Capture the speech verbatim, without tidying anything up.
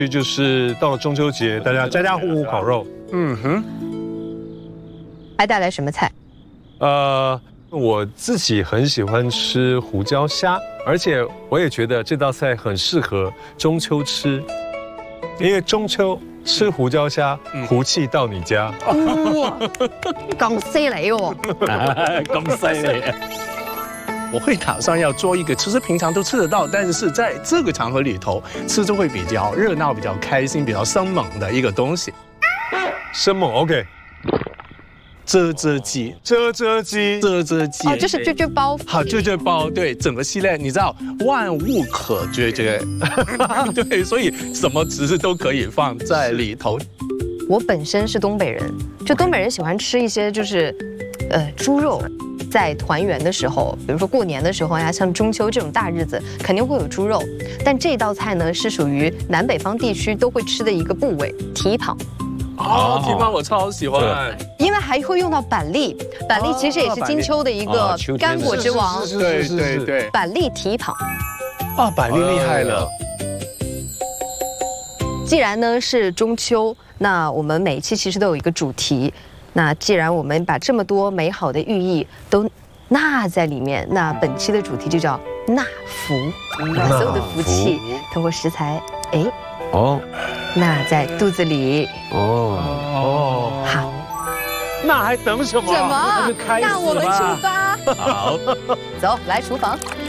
这就是到了中秋节，大家家家户户烤肉。 嗯哼， 还带来什么菜？ 呃，我自己很喜欢吃胡椒虾，而且我也觉得这道菜很适合中秋吃，因为中秋吃胡椒虾，福气到你家。 哇，咁犀利喎！ 咁犀利！我会打算要做一个，其实平常都吃得到，但是在这个场合里头吃就会比较热闹、比较开心、比较生猛的一个东西。 生猛 ，OK。 啫啫鸡， 啫啫鸡， 啫啫鸡， 哦，就是啫啫包。 好，啫啫包，对，整个系列你知道万物可啫啫，对，所以什么其实都可以放在里头。 我本身是东北人，就东北人喜欢吃一些就是，呃，猪肉。在团圆的时候，比如说过年的时候呀，像中秋这种大日子，肯定会有猪肉。但这道菜呢，是属于南北方地区都会吃的一个部位——蹄膀。 哦，蹄膀我超喜欢， 因为还会用到板栗，板栗其实也是金秋的一个干果之王。 对对对， 板栗蹄膀。 啊，板栗厉害了。 既然呢是中秋，那我们每一期其实都有一个主题。那既然我们把这么多美好的寓意都纳在里面，那本期的主题就叫纳福，把所有的福气通过食材，哎， 哦， 纳在肚子里。 哦哦， 好， 那还等什么？ 什么？ 那就开始吧。 那我们出发。 好， 走，来厨房。